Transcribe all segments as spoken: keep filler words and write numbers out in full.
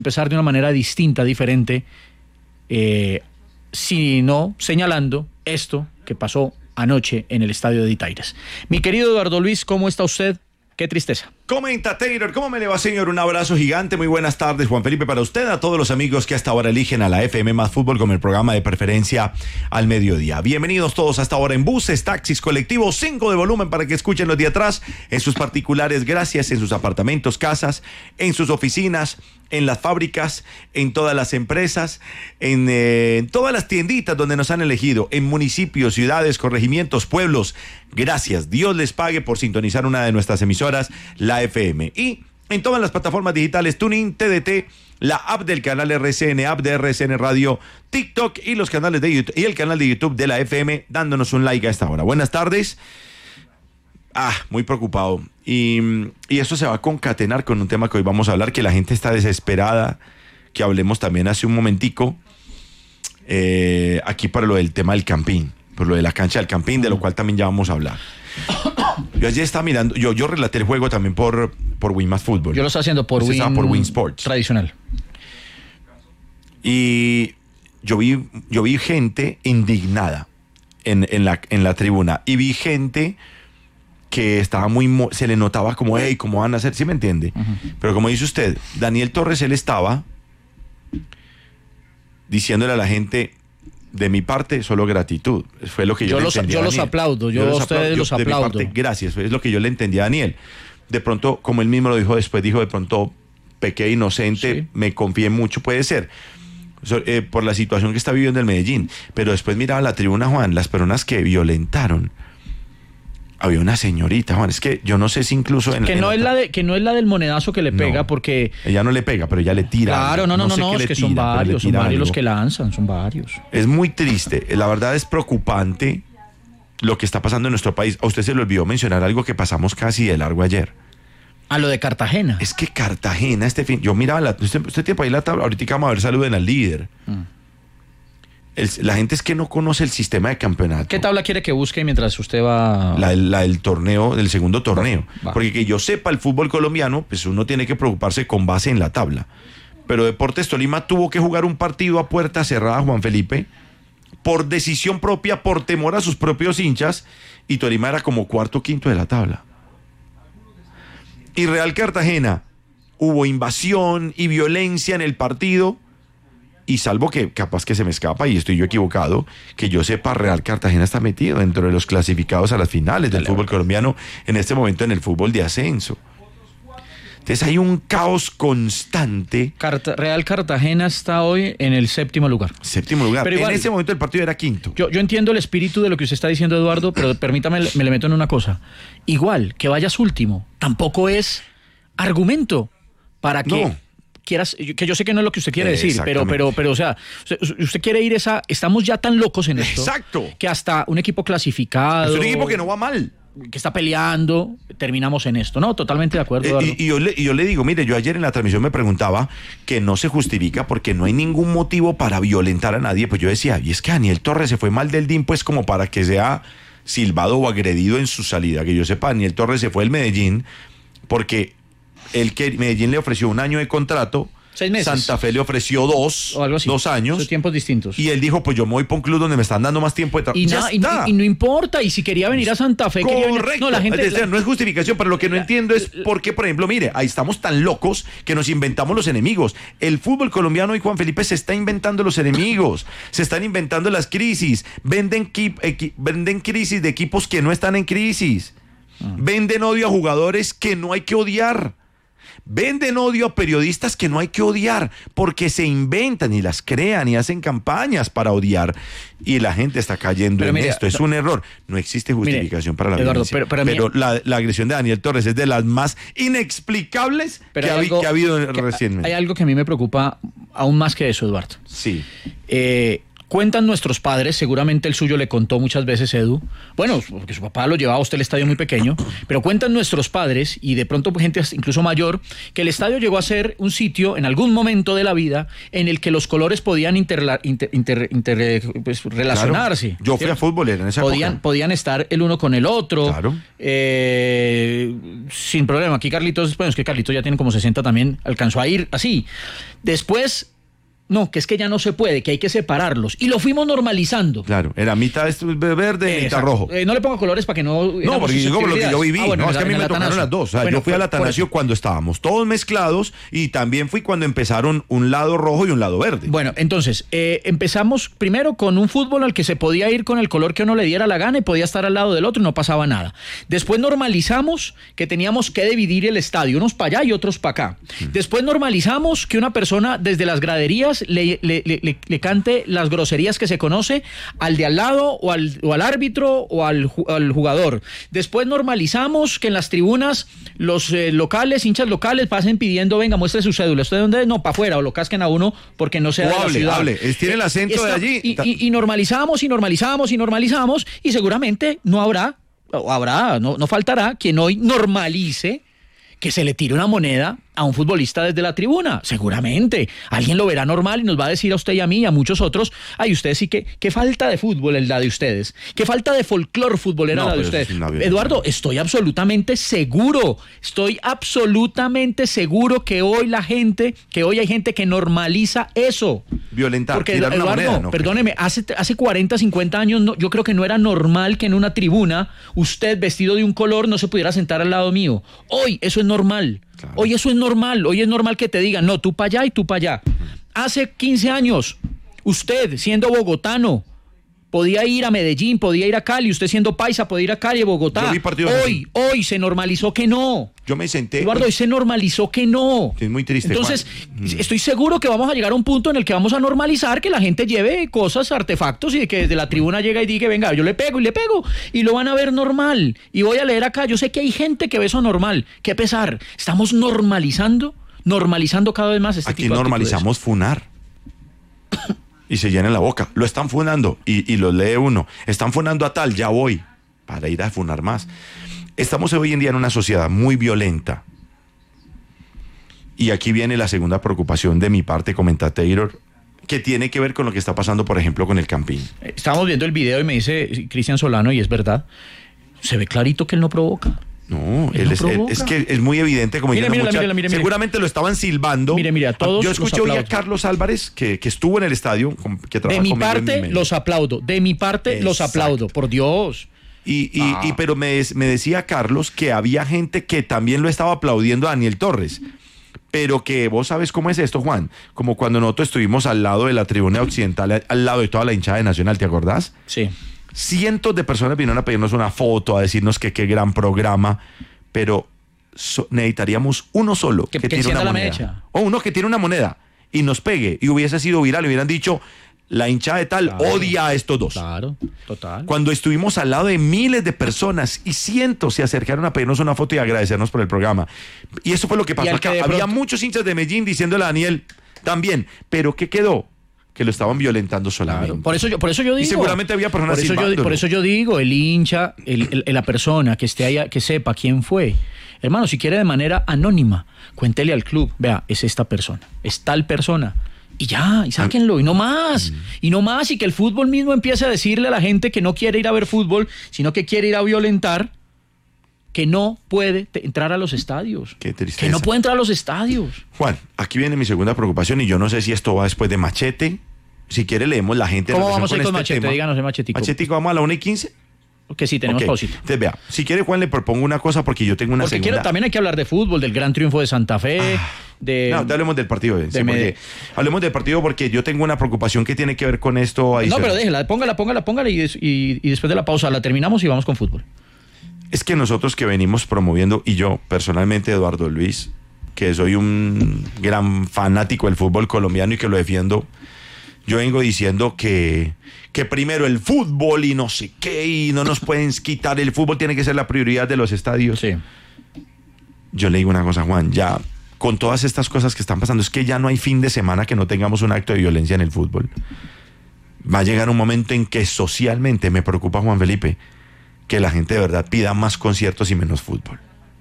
empezar de una manera distinta, diferente, eh, sino señalando esto que pasó anoche en el estadio de Itaires. Mi querido Eduardo Luis, ¿cómo está usted? Qué tristeza. Comenta Taylor, ¿cómo me le va, señor? Un abrazo gigante, muy buenas tardes, Juan Felipe, para usted, a todos los amigos que hasta ahora eligen a la F M más Fútbol como el programa de preferencia al mediodía. Bienvenidos todos hasta ahora en buses, taxis, colectivos, cinco de volumen para que escuchen los de atrás, en sus particulares, gracias, en sus apartamentos, casas, en sus oficinas, en las fábricas, en todas las empresas, en, eh, en todas las tienditas donde nos han elegido, en municipios, ciudades, corregimientos, pueblos. Gracias, Dios les pague por sintonizar una de nuestras emisoras, la F M. Y en todas las plataformas digitales, TuneIn, T D T, la app del canal R C N, app de R C N Radio, TikTok y los canales de YouTube, y el canal de YouTube de la F M, dándonos un like a esta hora. Buenas tardes. Ah, muy preocupado. Y, y eso se va a concatenar con un tema que hoy vamos a hablar, que la gente está desesperada, que hablemos también hace un momentico, eh, aquí para lo del tema del Campín, por lo de la cancha del Campín, de lo cual también ya vamos a hablar. Yo ayer estaba mirando, yo, yo relaté el juego también por, por Win Más Fútbol. Yo lo estaba haciendo por, Win, por Win Sports. Tradicional. Y yo vi, yo vi gente indignada en, en, la, en la tribuna. Y vi gente que estaba muy, se le notaba como, hey, ¿cómo van a hacer? ¿Sí me entiende? Uh-huh. Pero como dice usted, Daniel Torres, él estaba diciéndole a la gente, de mi parte, solo gratitud. Fue lo que yo, yo le los, entendí yo a los aplaudo, yo, yo a ustedes los aplaudo. De mi parte, gracias, es lo que yo le entendí a Daniel. De pronto, como él mismo lo dijo después, dijo de pronto, pequé inocente, sí. Me confié mucho, puede ser, so, eh, por la situación que está viviendo el Medellín. Pero después miraba la tribuna, Juan, las personas que violentaron. Había una señorita, Juan, es que yo no sé si incluso... En, que, en no otra... es la de, que no es la del monedazo que le pega, no, porque... Ella no le pega, pero ella le tira. Claro, no, no, no, no, no es que tira, son varios, son varios algo. Los que lanzan, son varios. Es muy triste, la verdad es preocupante lo que está pasando en nuestro país. A usted se le olvidó mencionar algo que pasamos casi de largo ayer. A lo de Cartagena. Es que Cartagena, este fin... Yo miraba, la, usted, usted tiene ahí la tabla, ahorita vamos a ver, saluden al líder. Mm. El, la gente es que no conoce el sistema de campeonato. ¿Qué tabla quiere que busque mientras usted va...? La, la del torneo, del segundo torneo. Va, va. Porque que yo sepa el fútbol colombiano, pues uno tiene que preocuparse con base en la tabla. Pero Deportes Tolima tuvo que jugar un partido a puerta cerrada, Juan Felipe, por decisión propia, por temor a sus propios hinchas, y Tolima era como cuarto o quinto de la tabla. Y Real Cartagena, hubo invasión y violencia en el partido... Y salvo que capaz que se me escapa y estoy yo equivocado, que yo sepa, Real Cartagena está metido dentro de los clasificados a las finales del Dale, fútbol colombiano en este momento en el fútbol de ascenso. Entonces hay un caos constante. Carta- Real Cartagena está hoy en el séptimo lugar. Séptimo lugar. Pero igual, en ese momento el partido era quinto. Yo, yo entiendo el espíritu de lo que usted está diciendo, Eduardo, pero permítame, me le meto en una cosa. Igual, que vayas último, tampoco es argumento para que... No. Quieras, que yo sé que no es lo que usted quiere decir, pero, pero, pero, o sea, usted, usted quiere ir esa, estamos ya tan locos en esto. Exacto. Que hasta un equipo clasificado. Es un equipo que no va mal. Que está peleando, terminamos en esto, ¿no? Totalmente de acuerdo, Eduardo. Eh, y, y, yo le, y yo le digo, mire, yo ayer en la transmisión me preguntaba que no se justifica porque no hay ningún motivo para violentar a nadie. Pues yo decía, y es que Daniel Torres se fue mal del D I M, pues como para que sea silbado o agredido en su salida. Que yo sepa, Daniel Torres se fue del Medellín porque el que Medellín le ofreció un año de contrato, seis meses. Santa Fe le ofreció dos, o algo así. dos años. Son tiempos distintos. Y él dijo, pues yo me voy para un club donde me están dando más tiempo de trabajo. Y, na, y, y no importa, y si quería venir a Santa Fe, correcto. Quería venir... No, la gente, es decir, la... no es justificación, pero lo que no la... entiendo es por qué, por ejemplo, mire, ahí estamos tan locos que nos inventamos los enemigos. El fútbol colombiano y Juan Felipe se está inventando los enemigos, se están inventando las crisis, venden, equi, venden crisis de equipos que no están en crisis, ah. venden odio a jugadores que no hay que odiar. Venden odio a periodistas que no hay que odiar porque se inventan y las crean y hacen campañas para odiar y la gente está cayendo pero en mira, esto, es un error, no existe justificación mire, para la Eduardo, violencia, pero, pero, pero mí, la, la agresión de Daniel Torres es de las más inexplicables que, algo, ha, que ha habido que recientemente. Hay algo que a mí me preocupa aún más que eso, Eduardo. Sí. Eh, Cuentan nuestros padres, seguramente el suyo le contó muchas veces, Edu, bueno, porque su papá lo llevaba a usted al estadio muy pequeño, pero cuentan nuestros padres, y de pronto gente incluso mayor, que el estadio llegó a ser un sitio en algún momento de la vida en el que los colores podían interla, inter, inter, inter, pues, relacionarse. Claro. Yo fui a fútbol en esa podían, época. Podían estar el uno con el otro. Claro. Eh, sin problema. Aquí Carlitos, bueno, es que Carlitos ya tiene como sesenta también, alcanzó a ir así. Después... No, que es que ya no se puede, que hay que separarlos. Y lo fuimos normalizando. Claro, era mitad verde, eh, mitad rojo. Eh, no le pongo colores para que no... No, porque digo lo que yo viví. Ah, bueno, no, es que a mí me tocaron las dos. O sea, bueno, yo fui al Atanasio cuando estábamos todos mezclados y también fui cuando empezaron un lado rojo y un lado verde. Bueno, entonces, eh, empezamos primero con un fútbol al que se podía ir con el color que uno le diera la gana y podía estar al lado del otro y no pasaba nada. Después normalizamos que teníamos que dividir el estadio, unos para allá y otros para acá. Hmm. Después normalizamos que una persona desde las graderías Le, le, le, le cante las groserías que se conoce al de al lado o al, o al árbitro o al, al jugador. Después normalizamos que en las tribunas los eh, locales, hinchas locales, pasen pidiendo, venga, muestre su cédula. ¿Usted dónde es? No, para afuera, o lo casquen a uno porque no sea de la ciudad. Hable, tiene el acento Está, de allí. Y, y, y normalizamos y normalizamos y normalizamos y seguramente no habrá, o habrá, no, no faltará quien hoy normalice que se le tire una moneda a un futbolista desde la tribuna, seguramente. Alguien lo verá normal y nos va a decir a usted y a mí y a muchos otros, ay, ustedes sí que, qué falta de fútbol es la de ustedes, qué falta de folclor futbolera no, la de ustedes. Eduardo, estoy absolutamente seguro, estoy absolutamente seguro que hoy la gente, que hoy hay gente que normaliza eso. Violentar, porque Eduardo, moneda, no, perdóneme, hace, hace cuarenta, cincuenta años no, yo creo que no era normal que en una tribuna usted vestido de un color no se pudiera sentar al lado mío. Hoy eso es normal. Claro. Hoy eso es normal, hoy es normal que te digan, no, tú para allá y tú para allá. Uh-huh. Hace quince años, usted siendo bogotano, podía ir a Medellín, podía ir a Cali, usted siendo paisa podía ir a Cali, Bogotá. Yo vi partidos hoy, así. hoy se normalizó que no. Yo me senté. Eduardo, hoy se normalizó que no. Es muy triste. Entonces, Juan. estoy seguro que vamos a llegar a un punto en el que vamos a normalizar que la gente lleve cosas, artefactos, y que desde la tribuna llega y diga, venga, yo le pego y le pego, y lo van a ver normal. Y voy a leer acá, yo sé que hay gente que ve eso normal. Qué pesar, estamos normalizando, normalizando cada vez más este Aquí tipo de actitudes. Aquí normalizamos funar. Y se llena la boca. Lo están funando y, y lo lee uno. Están funando a tal, ya voy. Para ir a funar más. Estamos hoy en día en una sociedad muy violenta. Y aquí viene la segunda preocupación de mi parte, commentator, que tiene que ver con lo que está pasando, por ejemplo, con el Campín. Estábamos viendo el video y me dice Cristian Solano, y es verdad, se ve clarito que él no provoca. No, él, él, no es, él es que es muy evidente, como mire, mire, mucha, mire, mire, seguramente mire. Lo estaban silbando. Mire, mire, a todos yo escuché hoy a Carlos Álvarez, que, que estuvo en el estadio, que de mi parte, mi los aplaudo. De mi parte, Exacto. los aplaudo, por Dios. Y, y, ah. y pero me, me decía Carlos que había gente que también lo estaba aplaudiendo a Daniel Torres. Pero que vos sabes cómo es esto, Juan. Como cuando nosotros estuvimos al lado de la tribuna occidental, al lado de toda la hinchada de Nacional, ¿te acordás? Sí. Cientos de personas vinieron a pedirnos una foto, a decirnos que qué gran programa, pero so, necesitaríamos uno solo que, que, que tiene una la moneda. Mecha. O uno que tiene una moneda y nos pegue y hubiese sido viral, y hubieran dicho, la hinchada de tal claro. odia a estos dos. Claro, total. Cuando estuvimos al lado de miles de personas y cientos se acercaron a pedirnos una foto y agradecernos por el programa. Y eso fue lo que pasó acá. Que Había pronto... muchos hinchas de Medellín diciéndole a Daniel también, pero ¿qué quedó? Que lo estaban violentando solamente. Claro. Por eso yo, por eso yo digo. Y seguramente había personas por eso, yo, por eso yo digo, el hincha, el, el, la persona que esté ahí, que sepa quién fue. Hermano, si quiere de manera anónima, cuéntele al club, vea, es esta persona, es tal persona. Y ya, y sáquenlo, y no más, mm. y no más, y que el fútbol mismo empiece a decirle a la gente que no quiere ir a ver fútbol, sino que quiere ir a violentar, que no puede te- entrar a los estadios. Qué tristeza. Que no puede entrar a los estadios. Juan, aquí viene mi segunda preocupación, y yo no sé si esto va después de Machete. Si quiere leemos la gente. ¿Cómo vamos a ir con este Machete? Tema. Díganos el Machetico. Machetico, vamos a la una y quince. Que sí, tenemos okay. pausita. Entonces, vea, si quiere, Juan, le propongo una cosa, porque yo tengo una porque segunda... quiero, también hay que hablar de fútbol, del gran triunfo de Santa Fe, ah, de... No, hablemos del partido. De sí, Med... Hablemos del partido porque yo tengo una preocupación que tiene que ver con esto. No, pero déjela, póngala, póngala, póngala y, y, y después de la pausa la terminamos y vamos con fútbol. Es que nosotros que venimos promoviendo, y yo personalmente, Eduardo Luis, que soy un gran fanático del fútbol colombiano y que lo defiendo, yo vengo diciendo que, que primero el fútbol y no sé qué, y no nos pueden quitar el fútbol, tiene que ser la prioridad de los estadios. Sí. Yo le digo una cosa, Juan, ya con todas estas cosas que están pasando, es que ya no hay fin de semana que no tengamos un acto de violencia en el fútbol. va a llegar un momento en que socialmente me preocupa, Juan Felipe, que la gente de verdad pida más conciertos y menos fútbol.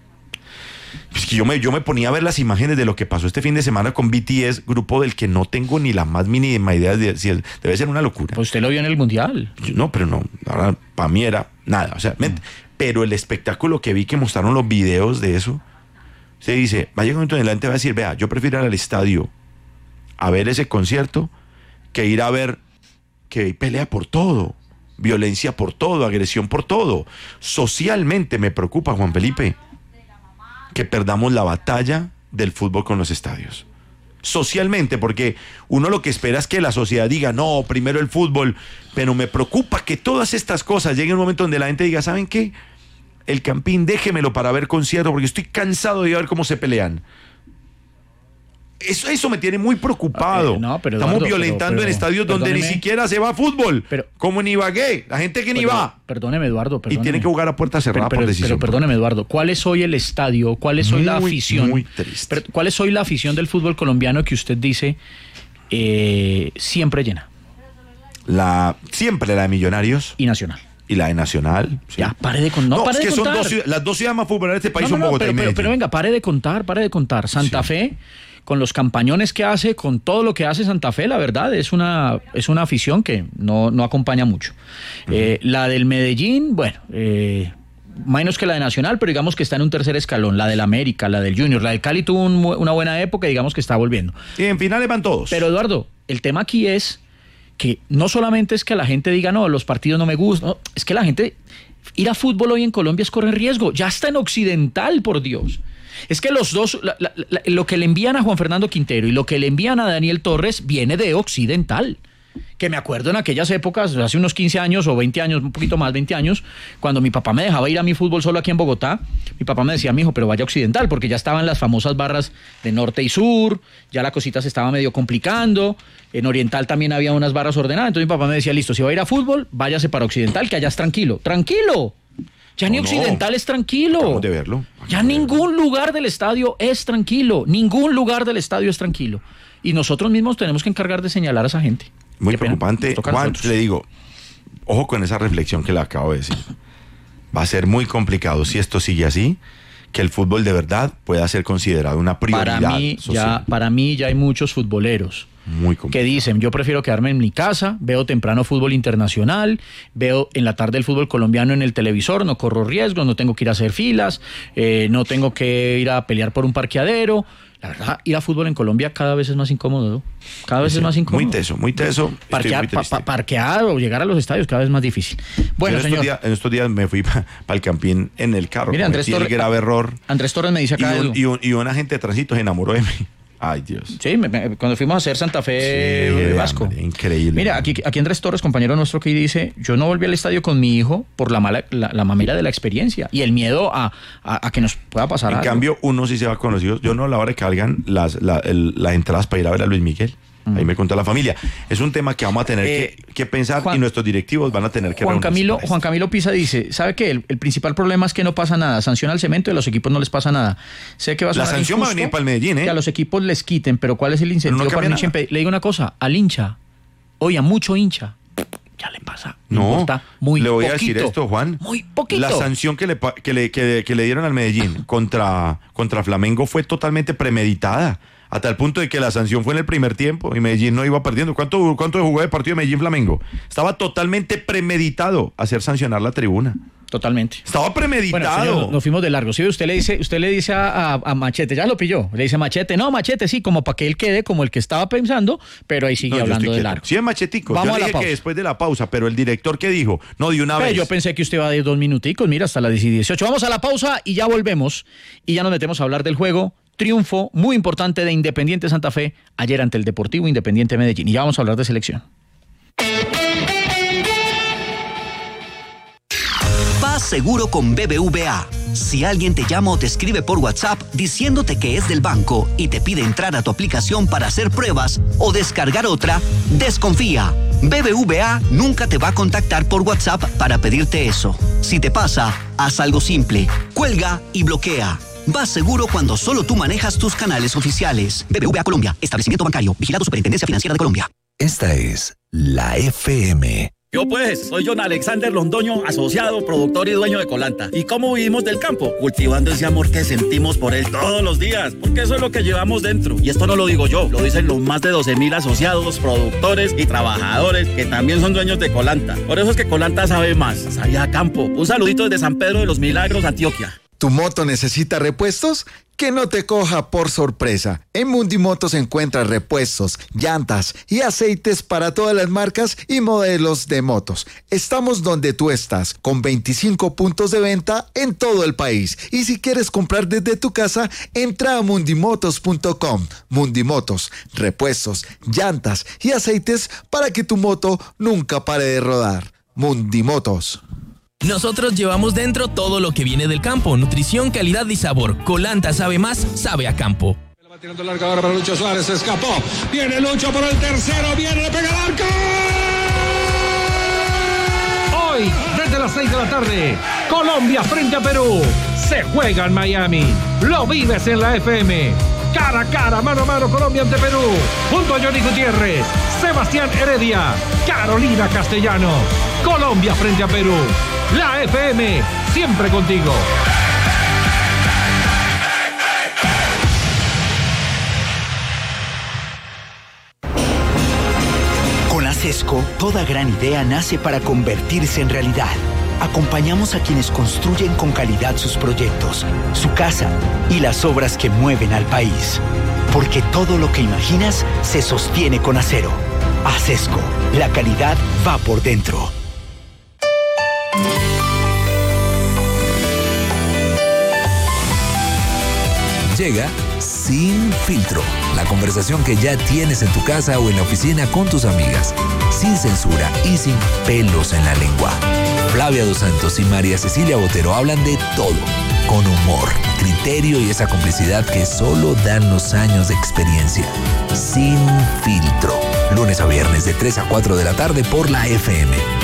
Es que yo me, yo me ponía a ver las imágenes de lo que pasó este fin de semana con B T S, grupo del que no tengo ni la más mínima idea de si es, debe ser una locura. Pues usted lo vio en el Mundial. Yo, no, pero no, ahora para mí era nada, o sea, mm. me, pero el espectáculo que vi que mostraron los videos de eso, se dice, va a llegar un momento en adelante va a decir, vea, yo prefiero ir al estadio a ver ese concierto que ir a ver que hay pelea por todo, violencia por todo, agresión por todo. Socialmente me preocupa, Juan Felipe, que perdamos la batalla del fútbol con los estadios. Socialmente, porque uno lo que espera es que la sociedad diga, no, primero el fútbol, pero me preocupa que todas estas cosas lleguen a un momento donde la gente diga, ¿saben qué? El Campín, déjemelo para ver conciertos, porque estoy cansado de ver cómo se pelean. Eso, eso me tiene muy preocupado. Eh, no, pero Estamos Eduardo, violentando pero, pero, en estadios donde ni siquiera se va a fútbol. Pero, como en Ibagué, la gente que ni pero, va. Perdóneme, Eduardo. Perdóneme. Y tiene que jugar a puerta cerrada pero, pero, por decisión. Pero perdóneme, Eduardo. ¿Cuál es hoy el estadio? ¿Cuál es hoy muy, la afición? Muy triste. Pero, ¿cuál es hoy la afición del fútbol colombiano que usted dice eh, siempre llena? La, siempre la de Millonarios. Y Nacional. Y la de Nacional. Sí. Ya, pare de contar. No, no pare es que de son contar. dos, las dos ciudades más populares de este país no, no, son no, Bogotá pero, y Medellín. Pero, pero venga, pare de contar, pare de contar. Santa sí. Fe, con los campañones que hace, con todo lo que hace Santa Fe, la verdad, es una, es una afición que no, no acompaña mucho. Uh-huh. Eh, la del Medellín, bueno, eh, menos que la de Nacional, pero digamos que está en un tercer escalón. La del América, la del Junior, la del Cali tuvo un, una buena época y digamos que está volviendo. Y en finales van todos. Pero Eduardo, el tema aquí es que no solamente es que la gente diga, no, los partidos no me gustan, no, es que la gente, ir a fútbol hoy en Colombia es correr riesgo, ya está en Occidental, por Dios. Es que los dos, la, la, la, lo que le envían a Juan Fernando Quintero y lo que le envían a Daniel Torres viene de Occidental. Que me acuerdo en aquellas épocas, hace unos quince años o veinte años, un poquito más, veinte años, cuando mi papá me dejaba ir a mi fútbol solo aquí en Bogotá, mi papá me decía, mijo, pero vaya a Occidental, porque ya estaban las famosas barras de norte y sur, ya la cosita se estaba medio complicando, en Oriental también había unas barras ordenadas, entonces mi papá me decía, listo, si va a ir a fútbol, váyase para Occidental, que allá es tranquilo. ¡Tranquilo! Ya no, ni Occidental no. es tranquilo. Acabamos de verlo. Acabamos ya ningún verlo. lugar del estadio es tranquilo. Ningún lugar del estadio es tranquilo. Y nosotros mismos tenemos que encargar de señalar a esa gente. Muy Qué preocupante. Juan, le digo, ojo con esa reflexión que le acabo de decir. Va a ser muy complicado si esto sigue así, que el fútbol de verdad pueda ser considerado una prioridad para mí, social. Ya, para mí ya hay muchos futboleros muy que dicen, yo prefiero quedarme en mi casa, veo temprano fútbol internacional, veo en la tarde el fútbol colombiano en el televisor, no corro riesgos, no tengo que ir a hacer filas, eh, no tengo que ir a pelear por un parqueadero. La verdad, ir a fútbol en Colombia cada vez es más incómodo, ¿no? Cada vez sí, es más incómodo. Muy teso, muy teso. Parquear, pa, pa, parquear o llegar a los estadios cada vez es más difícil. Bueno, en, señor. Estos días, en estos días me fui para pa el Campín en el carro. Mire, Andrés Torres, el grave error. Andrés Torres me dice acá y un, y, un, y un agente de tránsito se enamoró de mí. Ay, Dios. Sí, me, me, cuando fuimos a hacer Santa Fe sí, Vasco. Hombre, increíble. Mira, aquí, aquí Andrés Torres, compañero nuestro, que dice, yo no volví al estadio con mi hijo por la mala, la, la mamera de la experiencia y el miedo a, a, a que nos pueda pasar En algo. cambio, uno sí se va con los hijos. Yo no, a la hora que cargan las, la, el, las entradas para ir a ver a Luis Miguel. Ahí me contó la familia. Es un tema que vamos a tener eh, que, que pensar Juan, y nuestros directivos van a tener que Juan Camilo, Juan Camilo Pisa dice, ¿sabe qué? El, el principal problema es que no pasa nada. Sanciona al cemento y a los equipos no les pasa nada. Sé que va a La sanción va a venir para el Medellín, ¿eh? Que a los equipos les quiten, pero ¿cuál es el incentivo no para el hincha? Le digo una cosa, al hincha, oye, a mucho hincha, ya le pasa. No, importa, muy le voy poquito, a decir esto, Juan. Muy poquito. La sanción que le, que le, que, que le dieron al Medellín contra, contra Flamengo fue totalmente premeditada. A tal punto de que la sanción fue en el primer tiempo y Medellín no iba perdiendo. ¿Cuánto, cuánto jugó de partido de Medellín-Flamengo? Estaba totalmente premeditado hacer sancionar la tribuna. Totalmente. Estaba premeditado. Bueno, señor, nos fuimos de largo. Sí, usted le dice, usted le dice a, a, a Machete, ya lo pilló. Le dice Machete, no, Machete, sí, como para que él quede como el que estaba pensando, pero ahí sigue no, hablando de largo. Sí, es Machetico. Vamos yo a le la dije pausa. Que después de la pausa, pero el director que dijo, no, de una pero vez. Yo pensé que usted iba a ir dos minuticos, mira, hasta las diez y dieciocho. Vamos a la pausa y ya volvemos. Y ya nos metemos a hablar del juego. Triunfo muy importante de Independiente Santa Fe ayer ante el Deportivo Independiente Medellín. Y ya vamos a hablar de selección. Paz seguro con B B V A. Si alguien te llama o te escribe por WhatsApp diciéndote que es del banco y te pide entrar a tu aplicación para hacer pruebas o descargar otra, desconfía. B B V A nunca te va a contactar por WhatsApp para pedirte eso. Si te pasa, haz algo simple. Cuelga y bloquea. Vas seguro cuando solo tú manejas tus canales oficiales. B B V A Colombia, establecimiento bancario, vigilado Superintendencia Financiera de Colombia. Esta es la F M. Yo pues, soy John Alexander Londoño, asociado, productor y dueño de Colanta. ¿Y cómo vivimos del campo? Cultivando ese amor que sentimos por él todos los días, porque eso es lo que llevamos dentro. Y esto no lo digo yo, lo dicen los más de doce mil asociados, productores y trabajadores que también son dueños de Colanta. Por eso es que Colanta sabe más, sabe a campo. Un saludito desde San Pedro de los Milagros, Antioquia. ¿Tu moto necesita repuestos? Que no te coja por sorpresa. En Mundimotos encuentras repuestos, llantas y aceites para todas las marcas y modelos de motos. Estamos donde tú estás, con veinticinco puntos de venta en todo el país. Y si quieres comprar desde tu casa, entra a mundimotos punto com. Mundimotos, repuestos, llantas y aceites para que tu moto nunca pare de rodar. Mundimotos. Nosotros llevamos dentro todo lo que viene del campo, nutrición, calidad y sabor. Colanta sabe más, sabe a campo. Va tirando larga ahora para Lucho Suárez, se escapó. Viene Lucho por el tercero, viene, le pega el arco. Hoy, desde las seis de la tarde, Colombia frente a Perú. Se juega en Miami. Lo vives en la F M. Cara a cara, mano a mano, Colombia ante Perú. Junto a Johnny Gutiérrez, Sebastián Heredia, Carolina Castellano. Colombia frente a Perú. La F M, siempre contigo. Con ASESCO, toda gran idea nace para convertirse en realidad. Acompañamos a quienes construyen con calidad sus proyectos, su casa y las obras que mueven al país. Porque todo lo que imaginas se sostiene con acero. ASESCO, la calidad va por dentro. Llega Sin Filtro, la conversación que ya tienes en tu casa o en la oficina con tus amigas, sin censura y sin pelos en la lengua. Flavia Dos Santos y María Cecilia Botero hablan de todo, con humor, criterio y esa complicidad que solo dan los años de experiencia. Sin Filtro, lunes a viernes de tres a cuatro de la tarde por la F M.